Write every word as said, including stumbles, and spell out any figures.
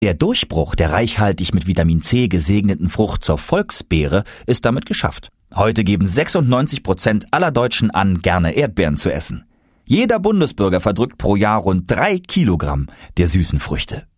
Der Durchbruch der reichhaltig mit Vitamin C gesegneten Frucht zur Volksbeere ist damit geschafft. Heute geben sechsundneunzig Prozent aller Deutschen an, gerne Erdbeeren zu essen. Jeder Bundesbürger verdrückt pro Jahr rund drei Kilogramm der süßen Früchte.